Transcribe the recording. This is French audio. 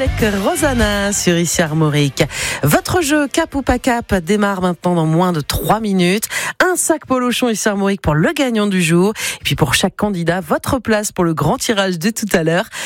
avec Rosanna sur Ici Armorique. Votre jeu Cap ou pas Cap démarre maintenant dans moins de 3 minutes. Un sac Polochon Ici Armorique pour le gagnant du jour. Et puis pour chaque candidat, votre place pour le grand tirage de tout à l'heure.